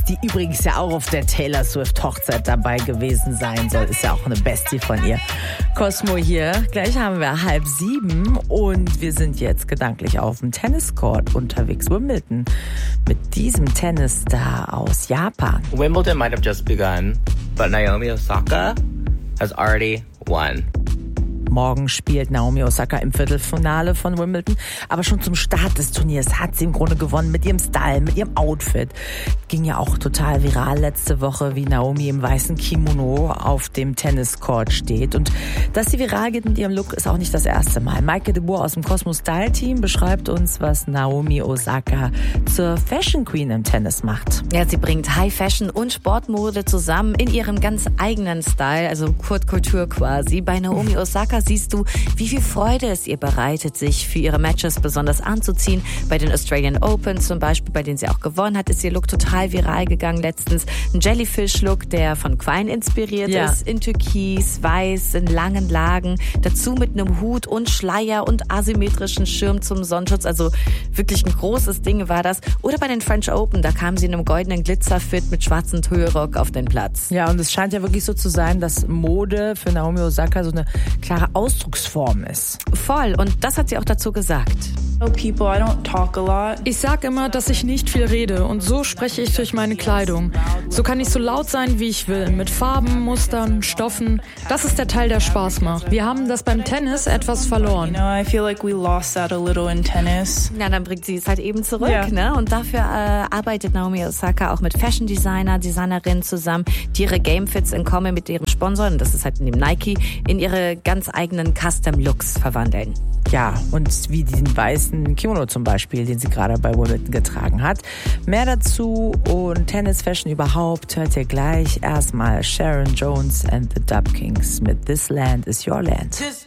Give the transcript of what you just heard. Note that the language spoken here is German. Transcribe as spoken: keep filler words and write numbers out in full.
die übrigens ja auch auf der Taylor Swift Hochzeit dabei gewesen sein soll. Ist ja auch eine Bestie von ihr. Cosmo hier. Gleich haben wir halb sieben und wir sind jetzt gedanklich auf dem Tenniscourt unterwegs. Wimbledon mit diesem Tennisstar aus Japan. Wimbledon might have just begun, but Naomi Osaka has already won. Morgen spielt Naomi Osaka im Viertelfinale von Wimbledon. Aber schon zum Start des Turniers hat sie im Grunde gewonnen mit ihrem Style, mit ihrem Outfit. Ging ja auch total viral letzte Woche, wie Naomi im weißen Kimono auf dem Tenniscourt steht. Und dass sie viral geht mit ihrem Look, ist auch nicht das erste Mal. Maike de Boer aus dem Cosmo Style Team beschreibt uns, was Naomi Osaka zur Fashion Queen im Tennis macht. Ja, sie bringt High Fashion und Sportmode zusammen in ihrem ganz eigenen Style, also Court Couture quasi. Bei Naomi Osaka siehst du, wie viel Freude es ihr bereitet, sich für ihre Matches besonders anzuziehen. Bei den Australian Open zum Beispiel, bei denen sie auch gewonnen hat, ist ihr Look total viral gegangen letztens. Ein Jellyfish-Look, der von Quine inspiriert ja. ist, in Türkis, weiß, in langen Lagen, dazu mit einem Hut und Schleier und asymmetrischen Schirm zum Sonnenschutz. Also wirklich ein großes Ding war das. Oder bei den French Open, da kam sie in einem goldenen Glitzerfit mit schwarzem Tüllrock auf den Platz. Ja, und es scheint ja wirklich so zu sein, dass Mode für Naomi Osaka so eine klare Ausdrucksform ist. Voll. Und das hat sie auch dazu gesagt. Ich sag immer, dass ich nicht viel rede und so spreche ich durch meine Kleidung. So kann ich so laut sein, wie ich will, mit Farben, Mustern, Stoffen. Das ist der Teil, der Spaß macht. Wir haben das beim Tennis etwas verloren. Na, dann bringt sie es halt eben zurück, ja. ne? Und dafür äh, arbeitet Naomi Osaka auch mit Fashion Designer, Designerinnen zusammen, die ihre Gamefits in Common mit ihrem Sponsor, und das ist halt in dem Nike, in ihre ganz eigenen Custom Looks verwandeln. Ja, und wie diesen weißen Kimono zum Beispiel, den sie gerade bei Wimbledon getragen hat. Mehr dazu und Tennis-Fashion überhaupt hört ihr gleich. Erstmal Sharon Jones and the Dub Kings mit This Land is Your Land.